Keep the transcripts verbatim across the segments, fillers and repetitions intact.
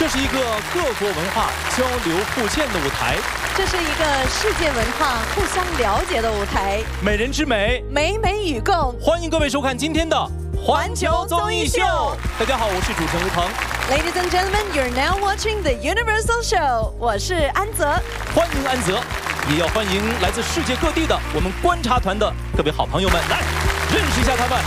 这是一个各国文化交流互鉴的舞台， 这是一个世界文化互相了解的舞台。 美人之美， 美美与共。 欢迎各位收看今天的环球综艺秀。大家好，我是主持人吴腾。 Ladies and gentlemen, you're now watching the Universal Show。我是安泽， 欢迎安泽，也要欢迎来自世界各地的我们观察团的各位好朋友们，来认识一下他们。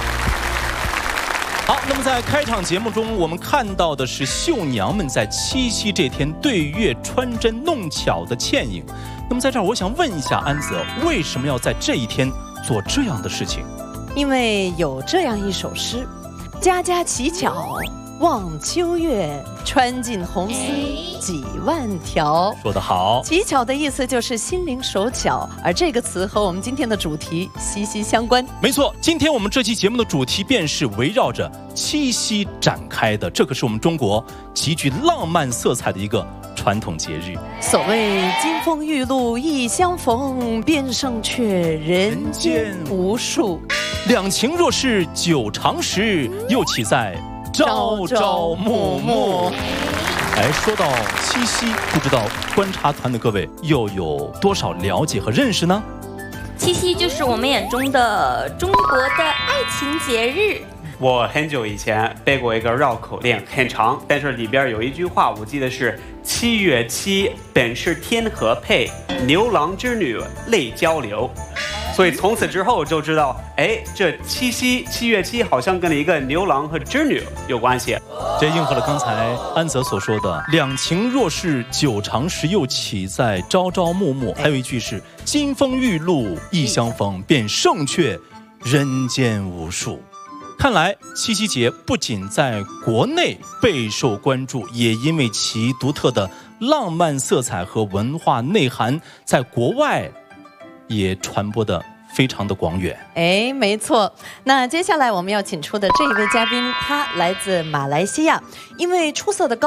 好，那么在开场节目中，我们看到的是绣娘们在七夕这天对月穿针弄巧的倩影。那么在这儿，我想问一下安泽，为什么要在这一天做这样的事情？ 因为有这样一首诗：家家乞巧望秋月，穿尽红丝几万条。 说得好， 乞巧的意思就是心灵手巧，而这个词和我们今天的主题息息相关。 没错，今天我们这期节目的主题便是围绕着七夕展开的，这可是我们中国极具浪漫色彩的一个传统节日。 所谓金风玉露一相逢，便胜却人间无数。 两情若是久长时，又岂在朝朝暮暮。哎，说到七夕，不知道观察团的各位又有多少了解和认识呢？ 七夕就是我们眼中的中国的爱情节日。 我很久以前背过一个绕口令，很长，但是里边有一句话我记得是七月七，本是天河配，牛郎织女泪交流。所以从此之后就知道，哎，这七夕七月七好像跟一个牛郎和织女有关系。 这应和了刚才安泽所说的两情若是久长时，又岂在朝朝暮暮。还有一句是金风玉露一相逢，便胜却人间无数。看来七夕节不仅在国内备受关注，也因为其独特的浪漫色彩和文化内涵，在国外也传播的非常的广远。 哎，没错。那接下来我们要请出的这一位嘉宾，他来自马来西亚，因为出色的高